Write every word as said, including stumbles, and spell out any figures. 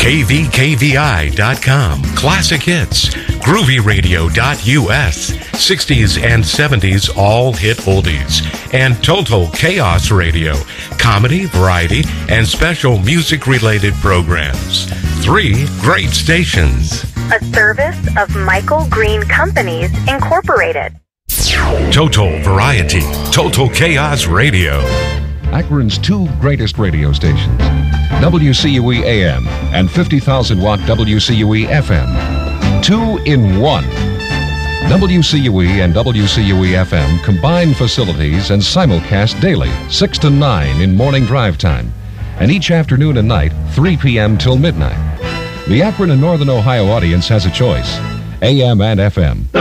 K V K V I dot com, classic hits, groovy radio dot U S, sixties and seventies all hit oldies, and Total Chaos Radio, comedy, variety, and special music-related programs. Three great stations. A service of Michael Green Companies, Incorporated. Total Variety, Total Chaos Radio. Akron's two greatest radio stations, W C U E A M and fifty thousand watt W C U E F M. Two in one. W C U E and W C U E F M combine facilities and simulcast daily, six to nine in morning drive time, and each afternoon and night, three p.m. till midnight. The Akron and Northern Ohio audience has a choice, A M and F M.